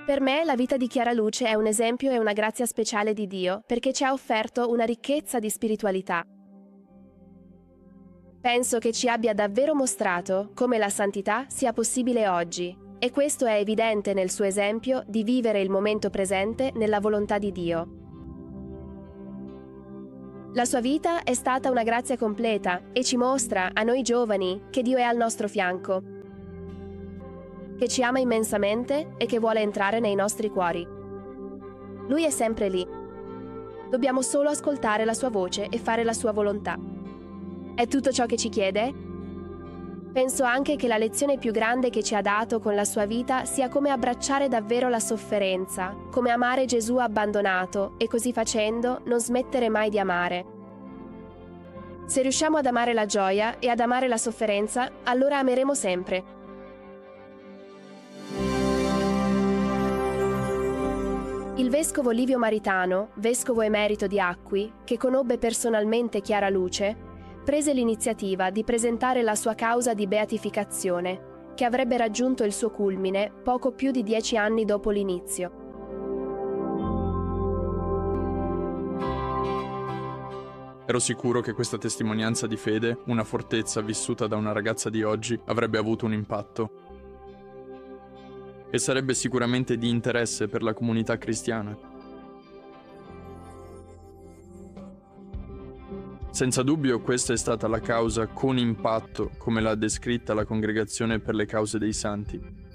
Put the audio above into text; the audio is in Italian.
Per me la vita di Chiara Luce è un esempio e una grazia speciale di Dio, perché ci ha offerto una ricchezza di spiritualità. Penso che ci abbia davvero mostrato come la santità sia possibile oggi, e questo è evidente nel suo esempio di vivere il momento presente nella volontà di Dio. La sua vita è stata una grazia completa e ci mostra, a noi giovani, che Dio è al nostro fianco, che ci ama immensamente e che vuole entrare nei nostri cuori. Lui è sempre lì. Dobbiamo solo ascoltare la sua voce e fare la sua volontà. È tutto ciò che ci chiede? Penso anche che la lezione più grande che ci ha dato con la sua vita sia come abbracciare davvero la sofferenza, come amare Gesù abbandonato e così facendo non smettere mai di amare. Se riusciamo ad amare la gioia e ad amare la sofferenza, allora ameremo sempre. Il vescovo Livio Maritano, vescovo emerito di Acqui, che conobbe personalmente Chiara Luce, prese l'iniziativa di presentare la sua causa di beatificazione, che avrebbe raggiunto il suo culmine poco più di 10 anni dopo l'inizio. Ero sicuro che questa testimonianza di fede, una fortezza vissuta da una ragazza di oggi, avrebbe avuto un impatto. E sarebbe sicuramente di interesse per la comunità cristiana. Senza dubbio questa è stata la causa con impatto, come l'ha descritta la Congregazione per le Cause dei Santi.